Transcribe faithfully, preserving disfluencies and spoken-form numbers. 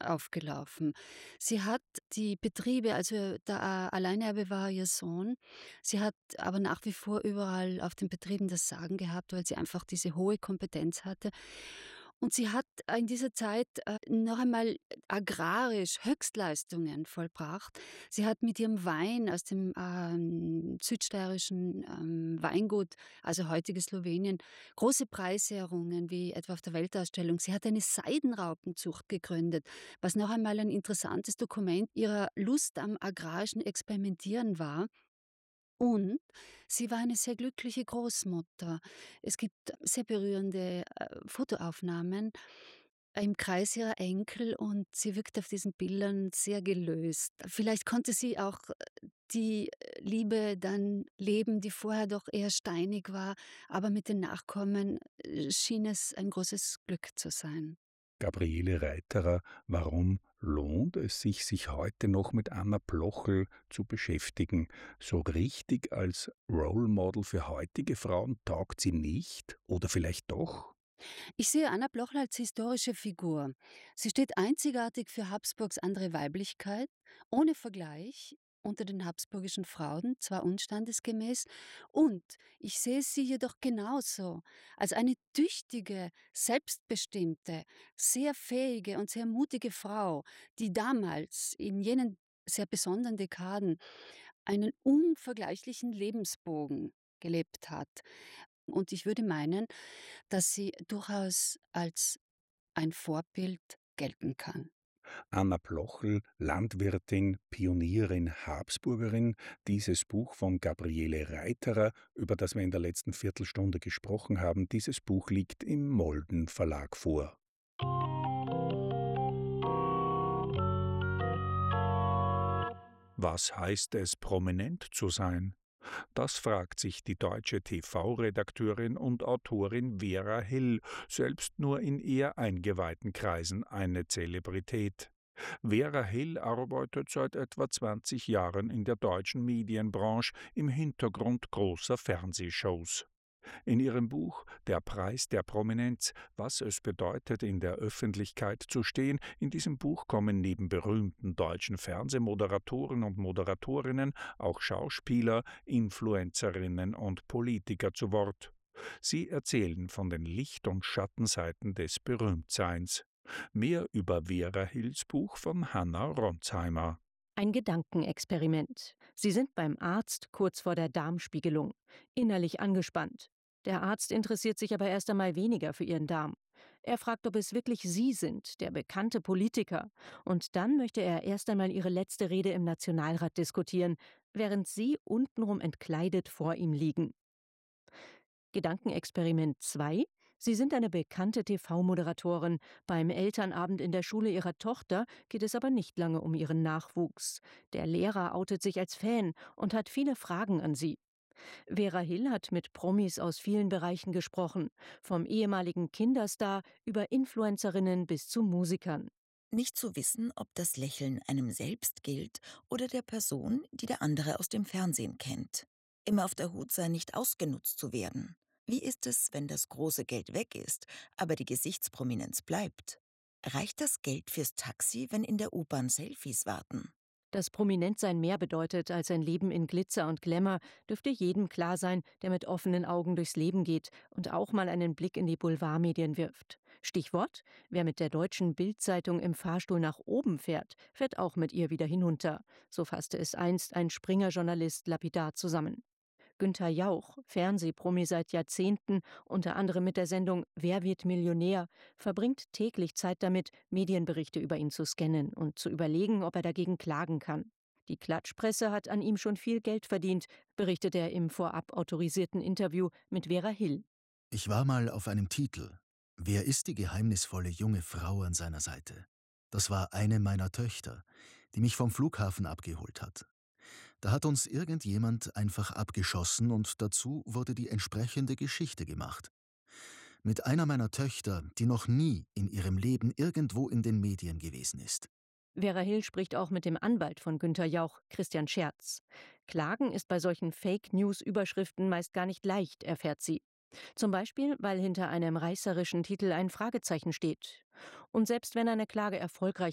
aufgelaufen. Sie hat die Betriebe, also der äh, Alleinerbe war ihr Sohn. Sie hat aber nach wie vor überall auf den Betrieben das Sagen gehabt, weil sie einfach diese hohe Kompetenz hatte. Und sie hat in dieser Zeit äh, noch einmal agrarisch Höchstleistungen vollbracht. Sie hat mit ihrem Wein aus dem ähm, südsteirischen ähm, Weingut, also heutiges Slowenien, große Preise errungen, wie etwa auf der Weltausstellung. Sie hat eine Seidenraupenzucht gegründet, was noch einmal ein interessantes Dokument ihrer Lust am agrarischen Experimentieren war. Und sie war eine sehr glückliche Großmutter. Es gibt sehr berührende äh, Fotoaufnahmen im Kreis ihrer Enkel und sie wirkt auf diesen Bildern sehr gelöst. Vielleicht konnte sie auch äh, die äh, Liebe dann leben, die vorher doch eher steinig war, aber mit den Nachkommen äh, schien es ein großes Glück zu sein. Gabriele Reiterer, warum lohnt es sich, sich heute noch mit Anna Blochel zu beschäftigen? So richtig als Role Model für heutige Frauen taugt sie nicht? Oder vielleicht doch? Ich sehe Anna Blochler als historische Figur. Sie steht einzigartig für Habsburgs andere Weiblichkeit, ohne Vergleich unter den habsburgischen Frauen, zwar unstandesgemäß, und ich sehe sie jedoch genauso als eine tüchtige, selbstbestimmte, sehr fähige und sehr mutige Frau, die damals in jenen sehr besonderen Dekaden einen unvergleichlichen Lebensbogen gelebt hat. Und ich würde meinen, dass sie durchaus als ein Vorbild gelten kann. Anna Blochel, Landwirtin, Pionierin, Habsburgerin, dieses Buch von Gabriele Reiterer, über das wir in der letzten Viertelstunde gesprochen haben, dieses Buch liegt im Molden Verlag vor. Was heißt es, prominent zu sein? Das fragt sich die deutsche T V-Redakteurin und Autorin Vera Hill, selbst nur in eher eingeweihten Kreisen eine Zelebrität. Vera Hill arbeitet seit etwa zwanzig Jahren in der deutschen Medienbranche im Hintergrund großer Fernsehshows. In ihrem Buch »Der Preis der Prominenz. Was es bedeutet, in der Öffentlichkeit zu stehen«, in diesem Buch kommen neben berühmten deutschen Fernsehmoderatoren und Moderatorinnen auch Schauspieler, Influencerinnen und Politiker zu Wort. Sie erzählen von den Licht- und Schattenseiten des Berühmtseins. Mehr über Vera Hills Buch von Hanna Ronsheimer. Ein Gedankenexperiment. Sie sind beim Arzt kurz vor der Darmspiegelung, innerlich angespannt. Der Arzt interessiert sich aber erst einmal weniger für ihren Darm. Er fragt, ob es wirklich Sie sind, der bekannte Politiker. Und dann möchte er erst einmal Ihre letzte Rede im Nationalrat diskutieren, während Sie untenrum entkleidet vor ihm liegen. Gedankenexperiment zwei. Sie sind eine bekannte T V-Moderatorin. Beim Elternabend in der Schule ihrer Tochter geht es aber nicht lange um ihren Nachwuchs. Der Lehrer outet sich als Fan und hat viele Fragen an sie. Vera Hill hat mit Promis aus vielen Bereichen gesprochen, vom ehemaligen Kinderstar über Influencerinnen bis zu Musikern. Nicht zu wissen, ob das Lächeln einem selbst gilt oder der Person, die der andere aus dem Fernsehen kennt. Immer auf der Hut sein, nicht ausgenutzt zu werden. Wie ist es, wenn das große Geld weg ist, aber die Gesichtsprominenz bleibt? Reicht das Geld fürs Taxi, wenn in der U-Bahn Selfies warten? Dass Prominentsein mehr bedeutet als ein Leben in Glitzer und Glamour, dürfte jedem klar sein, der mit offenen Augen durchs Leben geht und auch mal einen Blick in die Boulevardmedien wirft. Stichwort: Wer mit der deutschen Bild-Zeitung im Fahrstuhl nach oben fährt, fährt auch mit ihr wieder hinunter. So fasste es einst ein Springer-Journalist lapidar zusammen. Günther Jauch, Fernsehpromi seit Jahrzehnten, unter anderem mit der Sendung Wer wird Millionär, verbringt täglich Zeit damit, Medienberichte über ihn zu scannen und zu überlegen, ob er dagegen klagen kann. Die Klatschpresse hat an ihm schon viel Geld verdient, berichtet er im vorab autorisierten Interview mit Vera Hill. Ich war mal auf einem Titel. Wer ist die geheimnisvolle junge Frau an seiner Seite? Das war eine meiner Töchter, die mich vom Flughafen abgeholt hat. Da hat uns irgendjemand einfach abgeschossen und dazu wurde die entsprechende Geschichte gemacht. Mit einer meiner Töchter, die noch nie in ihrem Leben irgendwo in den Medien gewesen ist. Vera Hill spricht auch mit dem Anwalt von Günther Jauch, Christian Scherz. Klagen ist bei solchen Fake-News-Überschriften meist gar nicht leicht, erfährt sie. Zum Beispiel, weil hinter einem reißerischen Titel ein Fragezeichen steht. Und selbst wenn eine Klage erfolgreich